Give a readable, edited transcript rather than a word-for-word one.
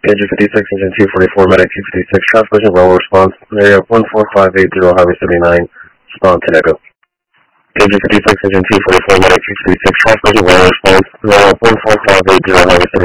Engine 56, Engine 244, Medic 256, transmission roll response, area 14580, Highway 79, spawn to Echo. Engine 56, Engine 244, Medic 256, transmission roll response, area 14580, Highway